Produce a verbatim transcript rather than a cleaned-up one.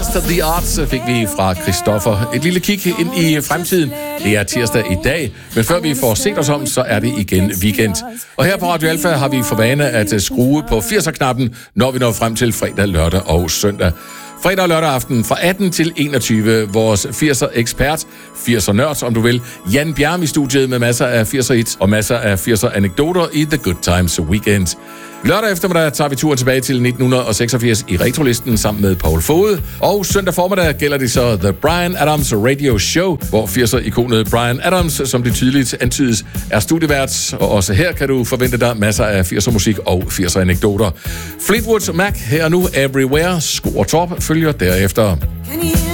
State of the Arts fik vi fra Christoffer. Et lille kig ind i fremtiden. Det er tirsdag i dag, men før vi får set os om, så er det igen weekend. Og her på Radio Alfa har vi for vane at skrue på firser-knappen, når vi når frem til fredag, lørdag og søndag. Fredag og lørdag aften fra atten til enogtyve, vores firser-ekspert, firser-nørd, om du vil, Jan Bjerm i studiet med masser af firser-hits og masser af firser-anekdoter i The Good Times Weekend. Lørdag eftermiddag tager vi turen tilbage til nitten seksogfirs i Retrolisten sammen med Paul Foged. Og søndag formiddag gælder det så The Bryan Adams Radio Show, hvor firser-ikonet Bryan Adams, som det tydeligt antydes, er studievært. Og også her kan du forvente dig masser af firser-musik og firser-anekdoter. Fleetwood Mac her nu Everywhere, score top, følger derefter.